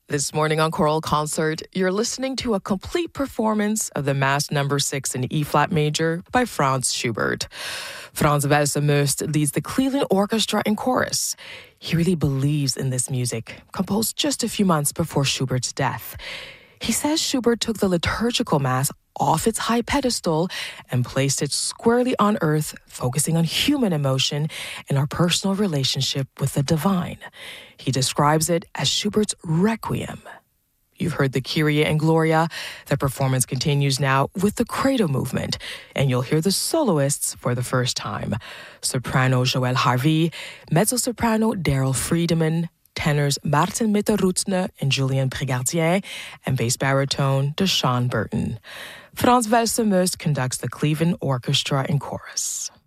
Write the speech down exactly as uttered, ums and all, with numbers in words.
This morning on Choral Concert, you're listening to a complete performance of the Mass Number six in E-flat major by Franz Schubert. Frans Welssemeust leads the Cleveland Orchestra in chorus. He really believes in this music, composed just a few months before Schubert's death. He says Schubert took the liturgical Mass off its high pedestal and placed it squarely on earth, focusing on human emotion and our personal relationship with the divine. He describes it as Schubert's Requiem. You've heard the Kyrie and Gloria. The performance continues now with the Credo movement, and you'll hear the soloists for the first time. Soprano Joël Harvey, mezzo-soprano Daryl Friedemann, tenors Martin Mitterrutzner and Julien Prégardien, and bass baritone Deshawn Burton. Frans Welssemeust conducts the Cleveland Orchestra in chorus.